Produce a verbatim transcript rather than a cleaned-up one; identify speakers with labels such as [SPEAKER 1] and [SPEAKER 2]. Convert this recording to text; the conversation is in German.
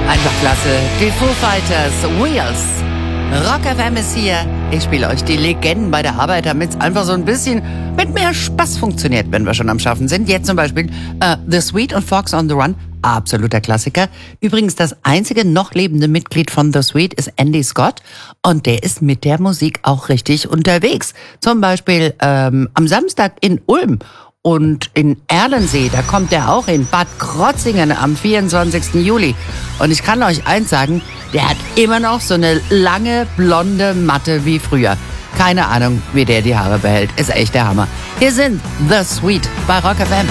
[SPEAKER 1] Einfach klasse. Die Foo Fighters, Wheels. Rock F M ist hier. Ich spiele euch die Legenden bei der Arbeit, damit es einfach so ein bisschen mit mehr Spaß funktioniert, wenn wir schon am Schaffen sind. Jetzt zum Beispiel äh, The Sweet und Fox on the Run. Absoluter Klassiker. Übrigens, das einzige noch lebende Mitglied von The Sweet ist Andy Scott. Und der ist mit der Musik auch richtig unterwegs. Zum Beispiel ähm, am Samstag in Ulm. Und in Erlensee, da kommt der auch in Bad Krotzingen am vierundzwanzigsten Juli. Und ich kann euch eins sagen, der hat immer noch so eine lange, blonde Matte wie früher. Keine Ahnung, wie der die Haare behält. Ist echt der Hammer. Hier sind The Sweet bei Rock F M.